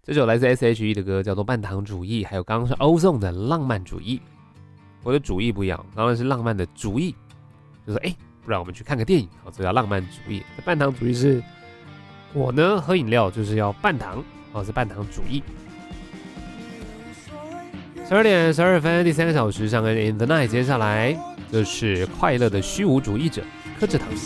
这首来自 S.H.E 的歌叫做《半糖主义》，还有刚刚是 Ozone 的《浪漫主义》。我的主意不一样，刚刚是浪漫的主义，就是不然我们去看个电影，这叫浪漫主义。半糖主义是我呢喝饮料就是要半糖，是半糖主义。12点12分，第3个小时上跟 In the Night， 接下来就是快乐的虚无主义者柯志堂。